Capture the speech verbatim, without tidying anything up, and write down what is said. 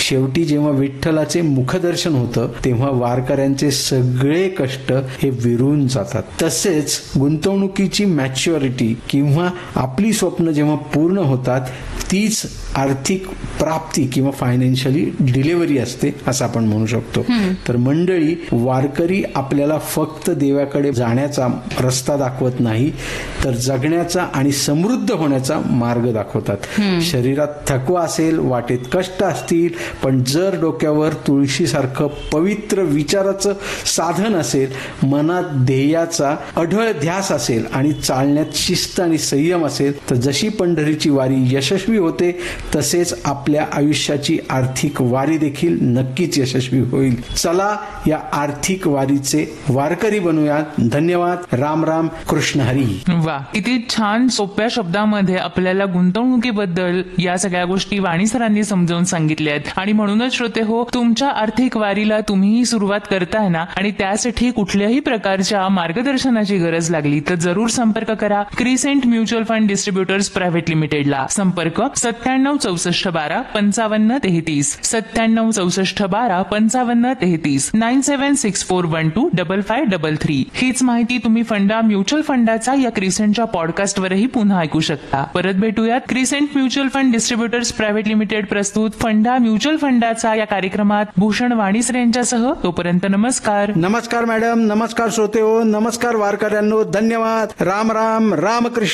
शेवटी जेव्हा विठ्ठलाचे मुखदर्शन होतं तेव्हा वारकऱ्यांचे सगळे कष्ट हे विरून जातात. तसेच गुंतवणुकीची मॅच्युरिटी किंवा आपली स्वप्न जेव्हा पूर्ण होतात तीच आर्थिक प्राप्ती किंवा फायनान्शियली डिलिव्हरी असते असं आपण म्हणू शकतो. तर मंडळी, वारकरी आपल्याला फक्त देवाकडे जाण्याचा रस्ता दाखवत नाही तर जगण्याचा आणि समृद्ध होण्याचा मार्ग दाखवतात. शरीरात थकवा असेल, वाटेत कष्ट असतील, पण जर डोक्यावर तुळशीसारखं पवित्र विचाराचं साधन असेल, मनात ध्येयाचा अढळ ध्यास असेल आणि चालण्यात शिस्त आणि संयम असेल तर जशी पंढरीची वारी यशस्वी होते तसेच आपल्या आयुष्याची आर्थिक वारी देखील नक्कीच यशस्वी होईल. चला या आर्थिक वारीचे वारकरी बनूयात. धन्यवाद. राम राम. कृष्ण हरी. वा, किती छान सोप्या शब्दामध्ये आपल्याला गुंतवणुकीबद्दल या सगळ्या गोष्टी वाणी सरांनी समजावून सांगितल्यात. आणि म्हणूनच श्रोते हो, तुमच्या आर्थिक वारीला तुम्हीही सुरुवात करताय ना, आणि त्यासाठी कुठल्याही प्रकारच्या मार्गदर्शनाची गरज लागली तर जरूर संपर्क करा crescent mutual fund distributors private लिमिटेडला. संपर्क सत्त्याण्णव चौसष्ट बारा पंचावन्न तेहतीस सत्त्याण्णव चौसष्ट बारा पंचावन्न तेहतीस nine seven six four one two double five double three. हीच माहिती तुम्ही फंडा म्युच्युअल फंडाचा या क्रिसेंटच्या पॉडकास्टवरही पुन्हा ऐकू शकता. परत भेटूयात crescent mutual fund distributors private limited प्रस्तुत फंडा म्युच्युअल फंडाचा या कार्यक्रमात भूषण वाणीसर यांच्यासह. तोपर्यंत नमस्कार. नमस्कार मॅडम. नमस्कार श्रोते हो. नमस्कार वारकऱ्यांनो. धन्यवाद. राम राम. रामकृष्ण.